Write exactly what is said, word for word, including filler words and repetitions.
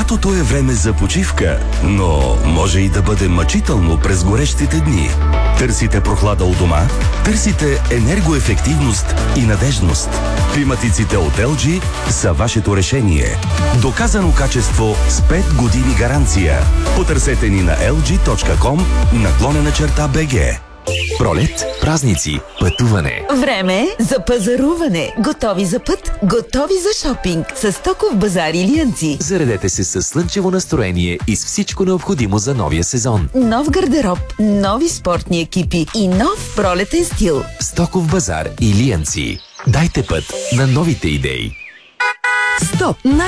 Лятото е време за почивка, но може и да бъде мъчително през горещите дни. Търсите прохлада у дома? Търсите енергоефективност и надежност. Климатиците от ел джи са вашето решение. Доказано качество с пет години гаранция. Потърсете ни на ел джи точка ком наклонена черта би джи. Пролет, празници, пътуване. Време за пазаруване. Готови за път, готови за шопинг. С Стоков базар Илиянци. Заредете се с слънчево настроение и с всичко необходимо за новия сезон. Нов гардероб, нови спортни екипи и нов пролетен стил. Стоков базар Илиянци. Дайте път на новите идеи. Стоп!